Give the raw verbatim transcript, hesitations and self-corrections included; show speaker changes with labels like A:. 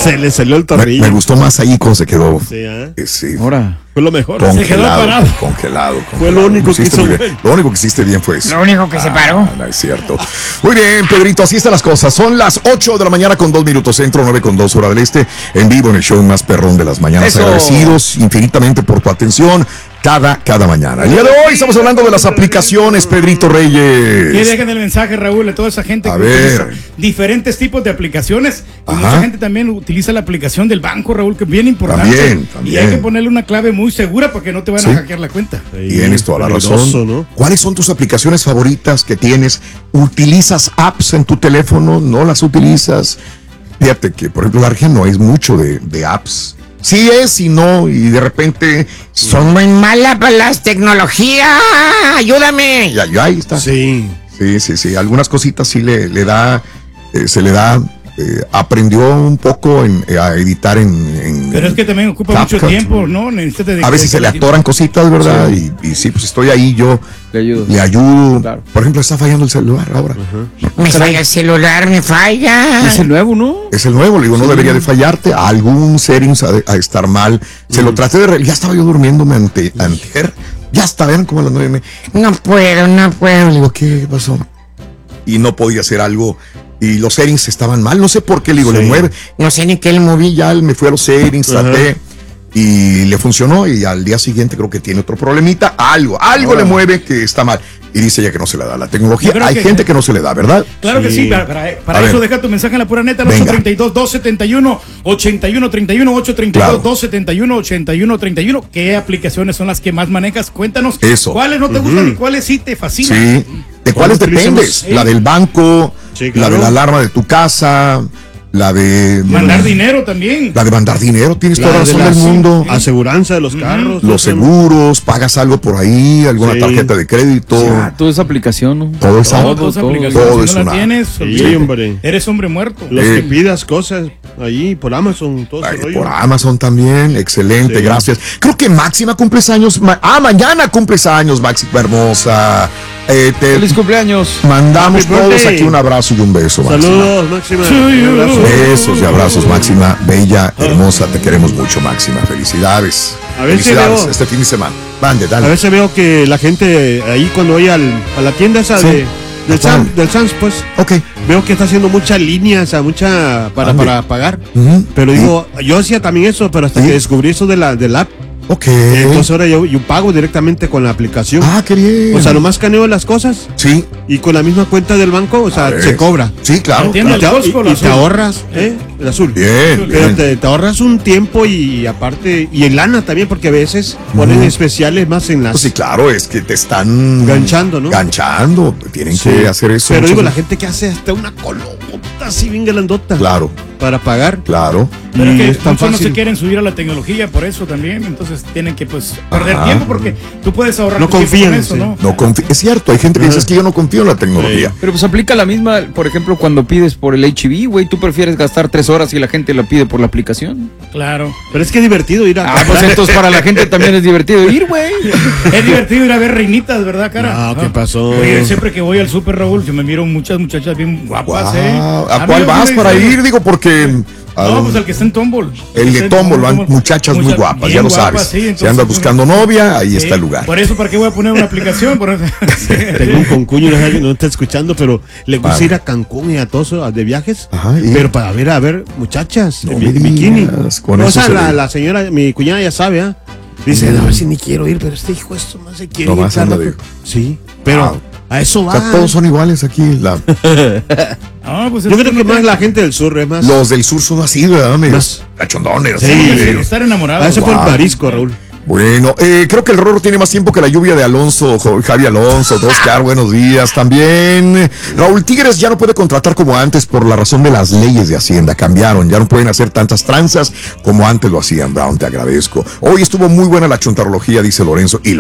A: Se le salió el tornillo.
B: Me, me gustó más ahí cómo se quedó.
A: Sí, ¿eh?
B: Eh, sí.
C: Ahora.
A: Fue lo mejor.
B: Congelado,
A: se quedó parado.
B: Congelado, congelado.
A: Fue lo único que hizo
B: bien.
A: bien.
B: Lo único que hiciste bien fue eso.
D: Lo único que
B: ah,
D: se paró.
B: No es cierto. Muy bien, Pedrito, así están las cosas. Son las ocho de la mañana con dos minutos centro, nueve con dos hora del este, en vivo en el show más perrón de las mañanas.
C: Eso.
B: Agradecidos infinitamente por tu atención cada, cada mañana. El día de hoy estamos hablando de las aplicaciones, Pedrito Reyes.
E: Que dejen el mensaje, Raúl, a toda esa gente
B: A
E: que
B: ver.
E: utiliza diferentes tipos de aplicaciones. Y
B: Ajá.
E: mucha gente también utiliza la aplicación del banco, Raúl, que es bien importante.
B: También, también.
E: Y hay que ponerle una clave muy segura para que no te van
B: Sí.
E: a hackear la cuenta.
B: Tienes toda la
A: peligroso,
B: razón.
A: ¿no?
B: ¿Cuáles son tus aplicaciones favoritas que tienes? ¿Utilizas apps en tu teléfono? ¿No las utilizas? Fíjate que, por ejemplo, Argen no es mucho de, de apps. Sí es y no, y de repente
D: Son muy malas para las tecnologías. Ayúdame.
B: ya, ya ahí está.
A: Sí.
B: Sí, sí, sí. Algunas cositas sí le, le da, eh, se le da. Eh, aprendió un poco en, eh, a editar en, en
E: Pero es que también ocupa
B: CapCut.
E: mucho tiempo, ¿no? Necesitas de-
B: A veces se le atoran cositas, ¿verdad?
C: Sí.
B: Y, y sí, pues estoy ahí, yo
C: Le ayudo.
B: le ayudo.
C: Claro.
B: Por ejemplo, está fallando el celular ahora.
D: Me falla el celular, me falla.
C: Es el nuevo, ¿no?
B: Es el nuevo, le digo, no debería de fallarte. Algún settings a, a estar mal. Se lo traté de... re- Ya estaba yo durmiéndome ante, antier. Ya está, ven como a las nueve. Me...
D: No puedo, no puedo.
B: Le digo, ¿qué pasó? Y no podía hacer algo. Y los settings estaban mal. No sé por qué. Le digo,
A: Sí.
B: le mueve. No sé ni qué le moví. Ya me fui a los settings,
A: Ajá.
B: traté. Y le funcionó. Y al día siguiente creo que tiene otro problemita. Algo, algo le mueve que está mal. Y dice ella que no se le da la tecnología.
E: Yo creo
B: Hay
E: que-
B: gente que no se le da, ¿verdad?
E: Claro que
A: Sí.
E: sí, para, para, para
B: A
E: eso
B: ver.
E: deja tu mensaje en la pura neta, al
B: Venga.
E: ocho treinta y dos, dos setenta y uno, ochenta y uno treinta y uno, ocho treinta y dos, dos setenta y uno, ochenta y uno treinta y uno. ¿Qué aplicaciones son las que más manejas? Cuéntanos.
B: Eso.
E: ¿Cuáles no te gustan y cuáles sí te fascinan?
B: Sí. ¿De cuáles
A: utilizamos?
B: dependes? La del banco,
A: Sí,
B: la
A: claro.
B: de la alarma de tu casa, la de...
E: Mandar dinero también.
B: La de mandar dinero, tienes
A: La
B: toda la
A: de
B: razón
A: la
B: del mundo.
A: aseguranza de los carros.
B: Los
A: eso, ¿no?
B: seguros, pagas algo por ahí, alguna
A: Sí.
B: tarjeta de crédito.
C: Ah, toda esa aplicación, ¿no?
B: Todo es
E: Todo,
B: algo.
E: todas
C: todo,
E: aplicaciones.
B: todo
E: Si
B: es
E: no
B: una-
E: la tienes,
A: Sí,
E: olvídate.
A: hombre.
E: Eres hombre muerto.
A: Los
B: Eh.
A: que pidas cosas ahí por Amazon, todo ese
B: Ay,
A: rollo.
B: por Amazon también, excelente,
A: Sí.
B: gracias. Creo que Máxima cumples años. ma- ah, mañana cumples años, Máxima hermosa. Eh, te
C: Feliz cumpleaños.
B: mandamos
A: Happy
B: todos
A: birthday.
B: aquí un abrazo y un beso, Máxima.
A: Saludos, Máxima.
E: Sí,
A: Un abrazo.
B: Besos y abrazos, Máxima, bella, hermosa, te queremos mucho, Máxima. Felicidades.
A: A ver si
B: Felicidades
A: veo-
B: este fin de semana. Mande,
A: A
B: dale.
A: veces veo que la gente ahí cuando voy al, a la tienda esa
B: Sí.
A: de, del,
B: ¿A
A: Sam,
B: cuál?
A: del Sam's, pues,
B: Ok.
A: veo que está haciendo muchas líneas, o sea, mucha para,
B: Ande.
A: para pagar.
B: Ujú.
A: Pero digo, yo hacía también eso, pero hasta
B: ¿Sí?
A: que descubrí eso de la del app.
B: Ok.
A: Entonces ahora yo, yo pago directamente con la aplicación.
B: Ah, qué bien.
A: O sea, nomás caneo las cosas
B: Sí.
A: y con la misma cuenta del banco, o sea,
B: A ver.
A: se cobra.
B: Sí, claro.
E: Entiendo.
A: Y
B: claro.
A: te,
E: el Costco,
A: y-
E: el
A: y te
E: azul.
A: ahorras, ¿eh? El azul.
B: Bien,
A: Pero
B: bien.
A: te, te ahorras un tiempo y aparte, y en lana también, porque a veces ponen
B: Ujú.
A: especiales más en las.
B: Pues sí, claro, es que te están
A: Ganchando, ¿no?
B: Ganchando, tienen
A: Sí.
B: que hacer eso.
A: Pero
B: muchas
A: digo, la
B: veces.
A: gente que hace hasta una colota así bien grandota.
B: Claro,
A: Para pagar.
B: claro.
E: Pero
A: Y
E: es que
A: es tan
E: muchos no
A: fácil.
E: se quieren subir a la tecnología por eso también, entonces tienen que pues perder
B: Ajá.
E: tiempo porque tú puedes ahorrar
A: No
E: tu tiempo
A: confían,
E: con eso,
A: sí.
E: ¿no?
B: No confí- es cierto, hay gente que dice
A: Ajá.
B: es que yo no confío en la tecnología.
C: Pero pues aplica la misma, por ejemplo, cuando pides por el H B, güey, tú prefieres gastar tres horas y la gente la pide por la aplicación.
E: Claro.
A: Pero es que es divertido ir a.
C: Ah, pues entonces para la gente también es divertido ir, güey.
E: Es divertido ir a ver reinitas, ¿verdad, cara?
A: No, ¿qué pasó?
E: Oye, siempre que voy al Super Raúl, yo me miro muchas muchachas bien guapas,
B: Guau.
E: ¿eh?
B: ¿A cuál
E: mí,
B: vas
E: me-
B: para ir? Digo, porque... a
E: No,
B: un-
E: pues el que está en Tombol.
B: el de Tombol, van muchachas muy
E: Mucha-
B: guapas,
E: bien
B: ya lo
E: guapas,
B: sabes.
E: sí,
B: Si
E: entonces,
B: andas
E: pues,
B: buscando novia, ahí
E: sí,
B: está el lugar.
E: Por eso, ¿para qué voy a poner una aplicación? Por-
A: Tengo un concuño, no, sabe- no está escuchando, pero le gusta
B: Vale.
A: ir a Cancún y a todo eso, a- de viajes.
B: Ajá, ¿y?
A: Pero para ver, a ver, muchachas,
B: No
A: en
B: me
A: bi- bikini.
B: digas, con
A: o
B: eso
A: sea,
B: se
A: la,
B: ve.
A: la señora, mi cuñada ya sabe, ¿ah? Dice, no, a ver si ni quiero ir, pero este hijo de esto más se quiere ir.
B: Nomás
A: cada
B: anda
A: rato".
B: de-
A: Sí, pero
B: Wow.
A: a eso
B: O
A: va.
B: sea, todos son iguales aquí. la-
E: No, pues es
A: Yo creo que
E: no
A: más
E: te-
A: la gente del sur es más.
B: los del sur son así, ¿verdad? Medios
A: Más-
B: cachondones.
A: Sí,
B: así,
A: sí,
B: medio-
E: estar enamorado.
A: a ese fue el
B: Wow.
A: marisco, Raúl.
B: Bueno, eh, creo que el Rorro tiene más tiempo que la lluvia de Alonso, Jo- Javi Alonso, Oscar, buenos días también. Raúl Tigres ya no puede contratar como antes por la razón de las leyes de Hacienda, cambiaron, ya no pueden hacer tantas tranzas como antes lo hacían, Brown, te agradezco. Hoy estuvo muy buena la chuntarología, dice Lorenzo, y